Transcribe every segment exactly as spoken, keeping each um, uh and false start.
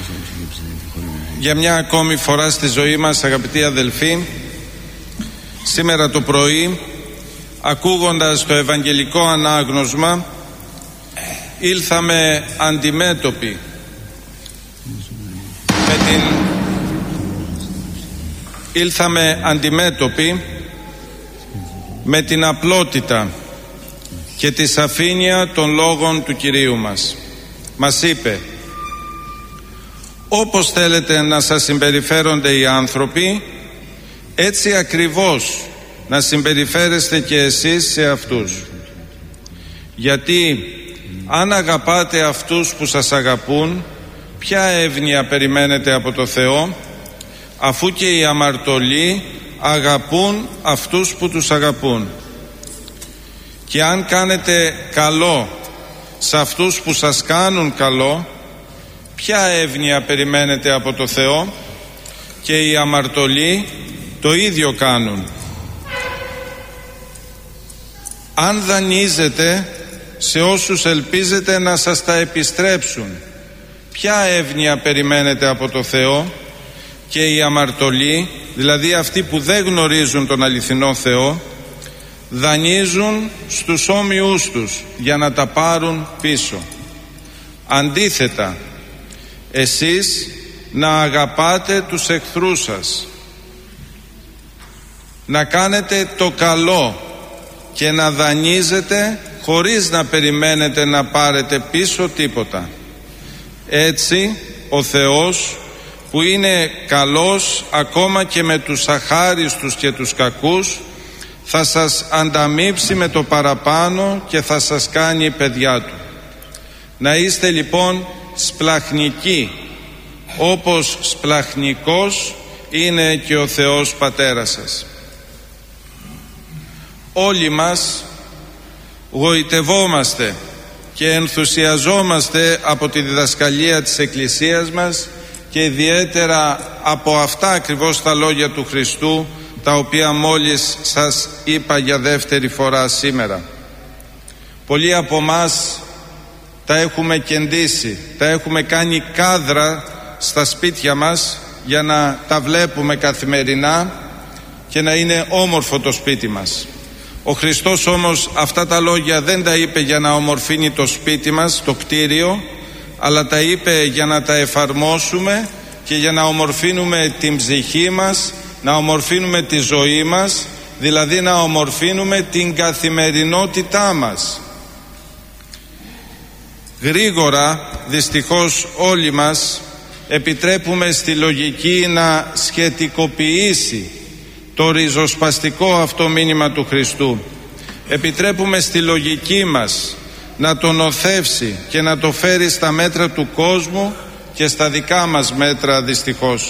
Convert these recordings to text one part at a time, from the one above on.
Για μια ακόμη φορά στη ζωή μας, αγαπητοί αδελφοί, σήμερα το πρωί, ακούγοντας το Ευαγγελικό Ανάγνωσμα, ήλθαμε αντιμέτωποι με την... ήλθαμε αντιμέτωποι με την απλότητα και τη σαφήνεια των λόγων του Κυρίου μας. Μας είπε: όπως θέλετε να σας συμπεριφέρονται οι άνθρωποι, έτσι ακριβώς να συμπεριφέρεστε και εσείς σε αυτούς. Γιατί αν αγαπάτε αυτούς που σας αγαπούν, ποια εύνοια περιμένετε από το Θεό, αφού και οι αμαρτωλοί αγαπούν αυτούς που τους αγαπούν? Και αν κάνετε καλό σε αυτούς που σας κάνουν καλό, ποια εύνοια περιμένετε από το Θεό, και οι αμαρτωλοί το ίδιο κάνουν. Αν δανείζετε σε όσους ελπίζετε να σας τα επιστρέψουν, ποια εύνοια περιμένετε από το Θεό, και οι αμαρτωλοί, δηλαδή αυτοί που δεν γνωρίζουν τον αληθινό Θεό, δανείζουν στους όμοιούς τους για να τα πάρουν πίσω. Αντίθετα, εσείς να αγαπάτε τους εχθρούς σας, να κάνετε το καλό και να δανείζετε χωρίς να περιμένετε να πάρετε πίσω τίποτα. Έτσι ο Θεός, που είναι καλός ακόμα και με τους αχάριστους και τους κακούς, θα σας ανταμείψει με το παραπάνω και θα σας κάνει παιδιά του. Να είστε λοιπόν σπλαχνικοί, όπως σπλαχνικός είναι και ο Θεός Πατέρας σας. Όλοι μας γοητευόμαστε και ενθουσιαζόμαστε από τη διδασκαλία της Εκκλησίας μας και ιδιαίτερα από αυτά ακριβώς τα λόγια του Χριστού, τα οποία μόλις σας είπα για δεύτερη φορά σήμερα. Πολλοί από μας τα έχουμε κεντήσει, τα έχουμε κάνει κάδρα στα σπίτια μας για να τα βλέπουμε καθημερινά και να είναι όμορφο το σπίτι μας. Ο Χριστός όμως αυτά τα λόγια δεν τα είπε για να ομορφύνει το σπίτι μας, το κτίριο, αλλά τα είπε για να τα εφαρμόσουμε και για να ομορφύνουμε την ψυχή μας, να ομορφύνουμε τη ζωή μας, δηλαδή να ομορφύνουμε την καθημερινότητά μας. Γρήγορα, δυστυχώς όλοι μας, επιτρέπουμε στη λογική να σχετικοποιήσει το ριζοσπαστικό αυτό μήνυμα του Χριστού. Επιτρέπουμε στη λογική μας να το νοθεύσει και να το φέρει στα μέτρα του κόσμου και στα δικά μας μέτρα, δυστυχώς.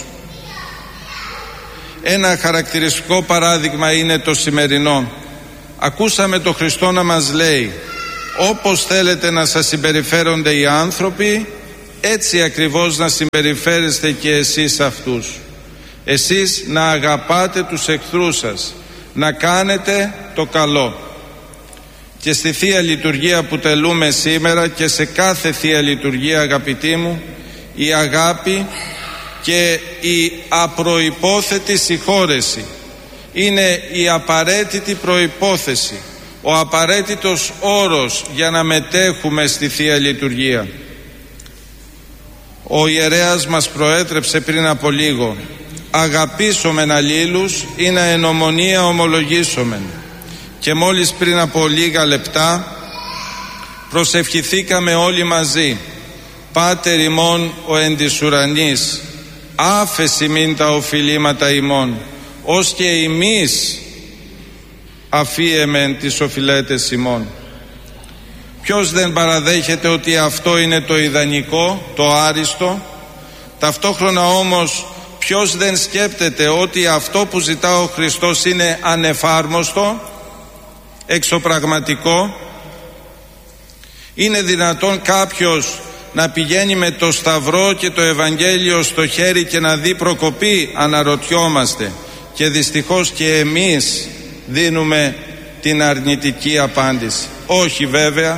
Ένα χαρακτηριστικό παράδειγμα είναι το σημερινό. Ακούσαμε το Χριστό να μας λέει: όπως θέλετε να σας συμπεριφέρονται οι άνθρωποι, έτσι ακριβώς να συμπεριφέρεστε και εσείς αυτούς. Εσείς να αγαπάτε τους εχθρούς σας, να κάνετε το καλό. Και στη Θεία Λειτουργία που τελούμε σήμερα και σε κάθε Θεία Λειτουργία, αγαπητοί μου, η αγάπη και η απροϋπόθετη συγχώρεση είναι η απαραίτητη προϋπόθεση, ο απαραίτητος όρος για να μετέχουμε στη Θεία Λειτουργία. Ο ιερέας μας προέτρεψε πριν από λίγο: αγαπήσομεν αλλήλους ή να εν ομονία ομολογήσομεν. Και μόλις πριν από λίγα λεπτά προσευχηθήκαμε όλοι μαζί: Πάτερ ημών ο εν της ουρανής, άφεση μην τα οφειλήματα ημών, ως και ημείς αφίεμεν τις οφειλέτες ημών. Ποιος δεν παραδέχεται ότι αυτό είναι το ιδανικό, το άριστο? Ταυτόχρονα όμως ποιος δεν σκέπτεται ότι αυτό που ζητά ο Χριστός είναι ανεφάρμοστο, εξωπραγματικό? Είναι δυνατόν κάποιος να πηγαίνει με το Σταυρό και το Ευαγγέλιο στο χέρι και να δει προκοπή? Αναρωτιόμαστε, και δυστυχώς και εμείς δίνουμε την αρνητική απάντηση. Όχι βέβαια,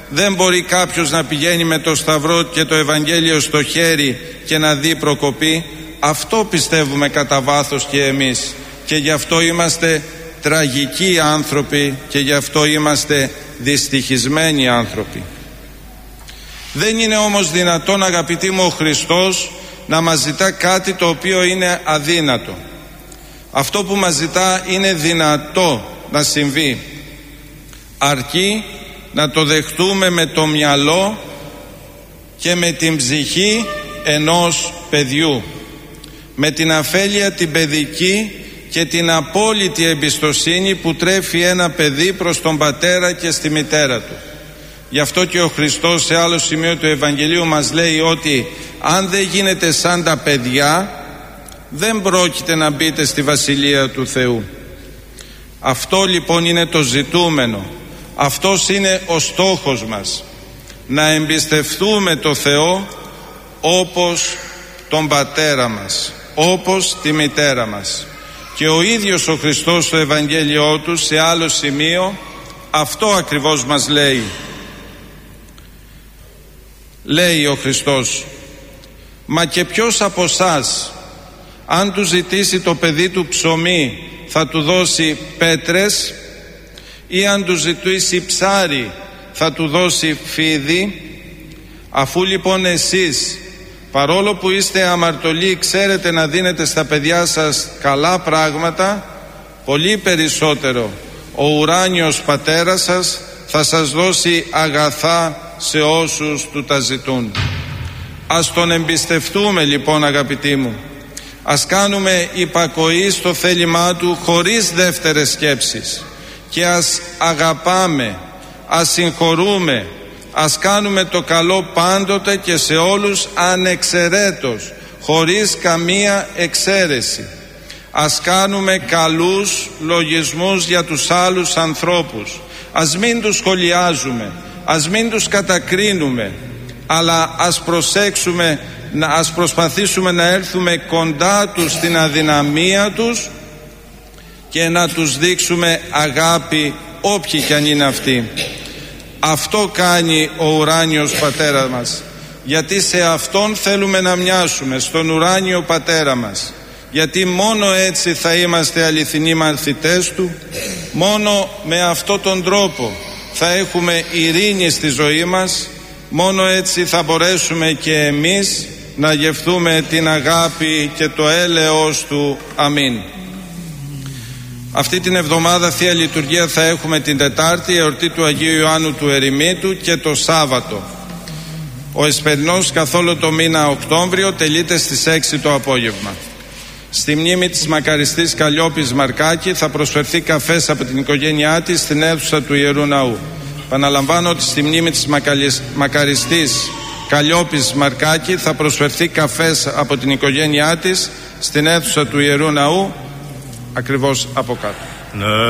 Δεν μπορεί κάποιος να πηγαίνει με το σταυρό και το Ευαγγέλιο στο χέρι και να δει προκοπή. Αυτό πιστεύουμε κατά βάθος και εμείς, και γι' αυτό είμαστε τραγικοί άνθρωποι και γι' αυτό είμαστε δυστυχισμένοι άνθρωποι. Δεν είναι όμως δυνατόν, αγαπητοί μου, ο Χριστός να μας ζητά κάτι το οποίο είναι αδύνατο. Αυτό που μας ζητά είναι δυνατό να συμβεί, αρκεί να το δεχτούμε με το μυαλό και με την ψυχή ενός παιδιού, με την αφέλεια την παιδική και την απόλυτη εμπιστοσύνη που τρέφει ένα παιδί προς τον πατέρα και στη μητέρα του. Γι' αυτό και ο Χριστός σε άλλο σημείο του Ευαγγελίου μας λέει ότι αν δεν γίνετε σαν τα παιδιά, δεν πρόκειται να μπείτε στη Βασιλεία του Θεού. Αυτό λοιπόν είναι το ζητούμενο. Αυτός είναι ο στόχος μας. Να εμπιστευτούμε το Θεό όπως τον πατέρα μας, όπως τη μητέρα μας. Και ο ίδιος ο Χριστός στο Ευαγγέλιό του σε άλλο σημείο αυτό ακριβώς μας λέει. Λέει ο Χριστός: «Μα και ποιος από εσάς, αν του ζητήσει το παιδί του ψωμί, θα του δώσει πέτρες, ή αν του ζητήσει ψάρι, θα του δώσει φίδι? Αφού λοιπόν εσείς, παρόλο που είστε αμαρτωλοί, ξέρετε να δίνετε στα παιδιά σας καλά πράγματα, πολύ περισσότερο ο ουράνιος πατέρας σας θα σας δώσει αγαθά σε όσους του τα ζητούν». Ας τον εμπιστευτούμε λοιπόν, αγαπητοί μου. Ας κάνουμε υπακοή στο θέλημά του χωρίς δεύτερες σκέψεις και ας αγαπάμε, ας συγχωρούμε, ας κάνουμε το καλό πάντοτε και σε όλους ανεξαιρέτως, χωρίς καμία εξαίρεση. Ας κάνουμε καλούς λογισμούς για τους άλλους ανθρώπους. Ας μην τους σχολιάζουμε, ας μην τους κατακρίνουμε, αλλά ας προσέξουμε, να, ας προσπαθήσουμε να έρθουμε κοντά τους στην αδυναμία τους και να τους δείξουμε αγάπη όποιοι κι αν είναι αυτοί. Αυτό κάνει ο ουράνιος πατέρα μας, γιατί σε αυτόν θέλουμε να μοιάσουμε, στον ουράνιο πατέρα μας, γιατί μόνο έτσι θα είμαστε αληθινοί μαθητές του. Μόνο με αυτόν τον τρόπο θα έχουμε ειρήνη στη ζωή μας. Μόνο έτσι θα μπορέσουμε και εμείς να γευθούμε την αγάπη και το έλεος του. Αμήν. Αυτή την εβδομάδα Θεία Λειτουργία θα έχουμε την Τετάρτη, εορτή του Αγίου Ιωάννου του Ερημίτου, και το Σάββατο. Ο Εσπερινός καθ' όλο το μήνα Οκτώβριο τελείται στις έξι το απόγευμα. Στη μνήμη της μακαριστής Καλλιόπης Μαρκάκη θα προσφερθεί καφές από την οικογένειά της στην αίθουσα του Ιερού Ναού. Επαναλαμβάνω ότι στη μνήμη της μακαριστής Καλλιόπης Μαρκάκη θα προσφερθεί καφές από την οικογένειά της στην αίθουσα του Ιερού Ναού, ακριβώς από κάτω. Ναι.